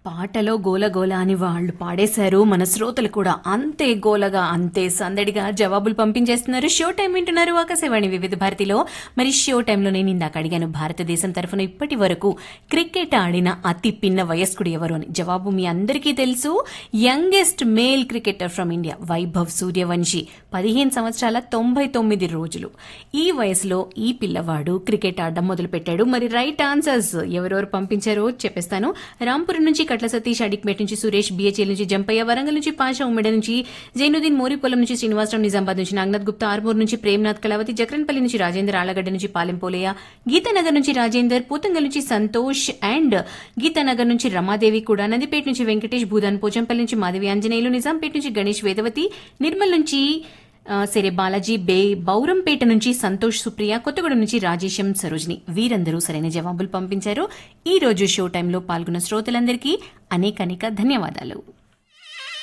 పాటలో గోలగోల అని వాళ్ళు పాడేశారు. మన శ్రోతలు కూడా అంతే గోలగా అంతే సందడిగా జవాబులు పంపించేస్తున్నారు. షో టైం వింటున్నారు ఆకాశవాణి వివిధ భారతిలో. మరి షో టైంలో నేను ఇందాక అడిగాను, భారతదేశం తరఫున ఇప్పటి వరకు క్రికెట్ ఆడిన అతి పిన్న వయస్కుడు ఎవరు అని. జవాబు మీ అందరికీ తెలుసు, youngest male cricketer from India Vaibhav Suryavanshi. 15 సంవత్సరాల 99 రోజులు. ఈ వయసులో ఈ పిల్లవాడు క్రికెట్ ఆడడం మొదలు పెట్టాడు. మరి రైట్ ఆన్సర్స్ ఎవరెవరు పంపించారో చెప్పేస్తాను. రాంపురం నుంచి కట్ల సతీష్, అడిక్పేట నుంచి సురేష్, బిహెచ్ఎల్ నుంచి జంపయ్య, వరంగల్ నుంచి పాషా, ఉమ్మెడ నుంచి జైనుద్దీన్, మోరిపొలం నుంచి శ్రీనివాసరావు, నిజామాబాద్ నుంచి నాగనాథ్ గుప్తా, ఆర్మూర్ నుంచి ప్రేమ్నాథ్, కళావతి, జక్రన్పల్లి నుంచి రాజేందర్, ఆళ్లగడ్డ నుంచి పాలెం పోలయ్య, గీతానగర్ నుంచి రాజేందర్, పూతంగల్ నుంచి సంతోష్ అండ్ గీతానగర్ నుంచి రమాదేవి కూడా, నందిపేట నుంచి వెంకటేష్, భూదాన్ పోచంపల్లి నుంచి మాధవి ఆంజనేయులు, నిజాంపేట నుంచి గణేష్ వేదవతి, నిర్మల్ నుంచి సరే బాలాజీ, బౌరంపేట నుంచి సంతోష్, సుప్రియ, కొత్తగూడెం నుంచి రాజేశం, సరోజిని. వీరందరూ సరైన జవాబులు పంపించారు. ఈ రోజు షో టైంలో పాల్గొన్న శ్రోతలందరికీ అనేక ధన్యవాదాలు.